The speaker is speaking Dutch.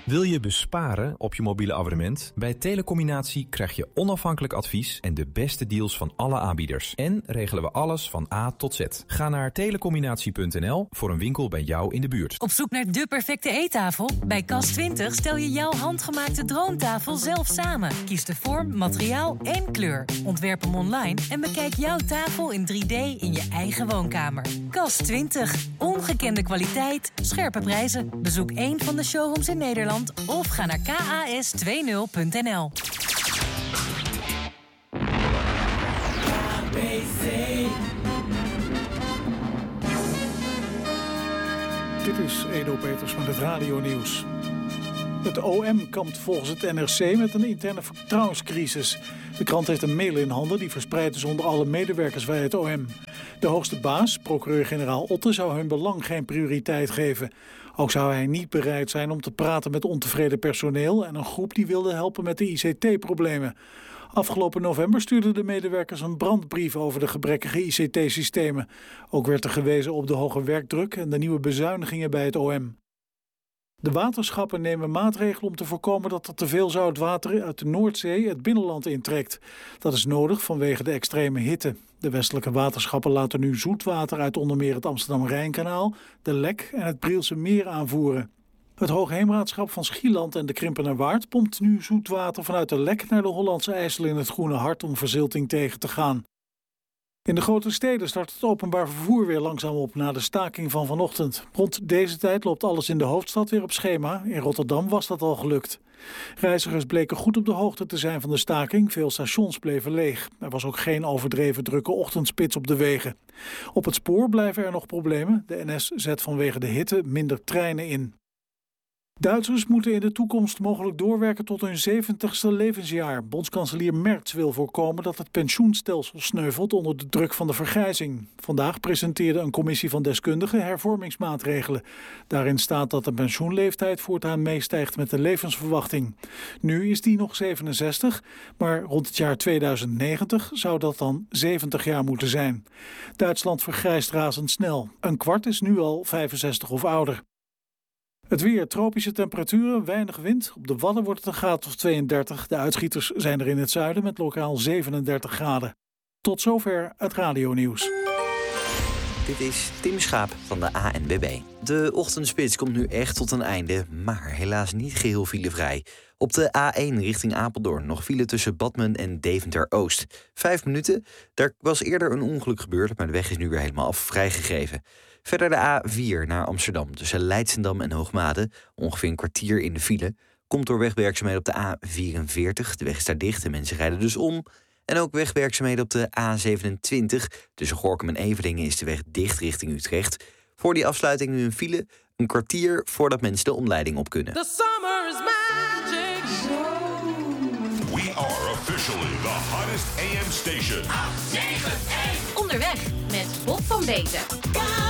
Wil je besparen op je mobiele abonnement? Bij Telecombinatie krijg je onafhankelijk advies en de beste deals van alle aanbieders. En regelen we alles van A tot Z. Ga naar telecombinatie.nl voor een winkel bij jou in de buurt. Op zoek naar de perfecte eettafel? Bij Cas20 stel je jouw handgemaakte droomtafel zelf samen. Kies de vorm, materiaal en kleur. Ontwerp hem online en bekijk jouw tafel in 3D in je eigen woonkamer. Cas20. Ongekende kwaliteit, scherpe prijzen. Bezoek één van de showrooms in Nederland of ga naar kas20.nl. Dit is Edo Peters met het radionieuws. Het OM kampt volgens het NRC met een interne vertrouwenscrisis. De krant heeft een mail in handen die verspreid is onder alle medewerkers bij het OM. De hoogste baas, procureur-generaal Otte, zou hun belang geen prioriteit geven. Ook zou hij niet bereid zijn om te praten met ontevreden personeel en een groep die wilde helpen met de ICT-problemen. Afgelopen november stuurden de medewerkers een brandbrief over de gebrekkige ICT-systemen. Ook werd er gewezen op de hoge werkdruk en de nieuwe bezuinigingen bij het OM. De waterschappen nemen maatregelen om te voorkomen dat er te veel zoutwater uit de Noordzee het binnenland intrekt. Dat is nodig vanwege de extreme hitte. De westelijke waterschappen laten nu zoetwater uit onder meer het Amsterdam-Rijnkanaal, de Lek en het Brielse Meer aanvoeren. Het Hoogheemraadschap van Schieland en de Krimpenerwaard pompt nu zoetwater vanuit de Lek naar de Hollandse IJssel in het Groene Hart om verzilting tegen te gaan. In de grote steden start het openbaar vervoer weer langzaam op na de staking van vanochtend. Rond deze tijd loopt alles in de hoofdstad weer op schema. In Rotterdam was dat al gelukt. Reizigers bleken goed op de hoogte te zijn van de staking. Veel stations bleven leeg. Er was ook geen overdreven drukke ochtendspits op de wegen. Op het spoor blijven er nog problemen. De NS zet vanwege de hitte minder treinen in. Duitsers moeten in de toekomst mogelijk doorwerken tot hun 70ste levensjaar. Bondskanselier Merz wil voorkomen dat het pensioenstelsel sneuvelt onder de druk van de vergrijzing. Vandaag presenteerde een commissie van deskundigen hervormingsmaatregelen. Daarin staat dat de pensioenleeftijd voortaan meestijgt met de levensverwachting. Nu is die nog 67, maar rond het jaar 2090 zou dat dan 70 jaar moeten zijn. Duitsland vergrijst razendsnel. Een kwart is nu al 65 of ouder. Het weer, tropische temperaturen, weinig wind. Op de Wadden wordt het een graad of 32. De uitschieters zijn er in het zuiden met lokaal 37 graden. Tot zover het radionieuws. Dit is Tim Schaap van de ANWB. De ochtendspits komt nu echt tot een einde, maar helaas niet geheel filevrij. Op de A1 richting Apeldoorn nog file tussen Badmen en Deventer-Oost. 5 minuten. Daar was eerder een ongeluk gebeurd, maar de weg is nu weer helemaal vrijgegeven. Verder de A4 naar Amsterdam tussen Leidschendam en Hoogmade. Ongeveer een kwartier in de file. Komt door wegwerkzaamheden op de A44. De weg is daar dicht en mensen rijden dus om. En ook wegwerkzaamheden op de A27. Tussen Gorinchem en Everdingen is de weg dicht richting Utrecht. Voor die afsluiting nu een file. Een kwartier voordat mensen de omleiding op kunnen. The summer is magic. We are officially the hottest AM station. Onderweg met Bob van Beeten.